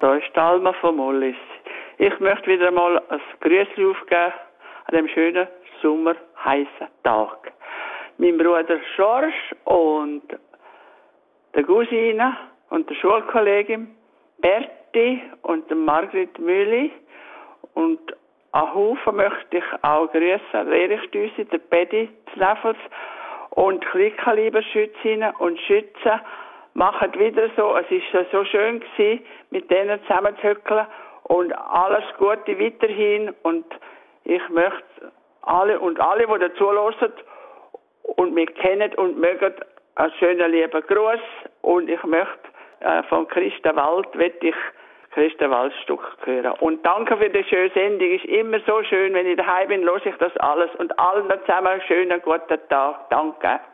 Da ist Alma von Mollis. Ich möchte wieder mal ein Grüßchen aufgeben an dem schönen Sommer heißen Tag. Mein Bruder Schorsch und der Cousine und der Schulkollegin Berti und der Margrit Mühli und einen Haufen möchte ich auch grüßen. Erich Düsi, der Bedi Zneffels und Kleinkaliberschützinnen und Schützen machen wieder so. Es ist so schön gewesen, mit denen zusammenzuhöckeln und alles Gute weiterhin. Und ich möchte alle, die dazu hören und mich kennen und mögen, einen schönen lieben Gruß. Und ich möchte von Christa Wald, Christa Waldstück hören. Und danke für die schöne Sendung. Ist immer so schön, wenn ich daheim bin, höre ich das alles. Und allen zusammen einen schönen guten Tag. Danke.